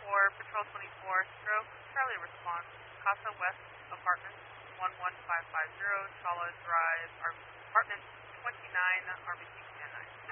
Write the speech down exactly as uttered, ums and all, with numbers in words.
for Patrol twenty-four, stroke, Charlie response, Casa West Apartments, one one five five zero, Chala Drive, Ar- Apartment twenty-nine, R B C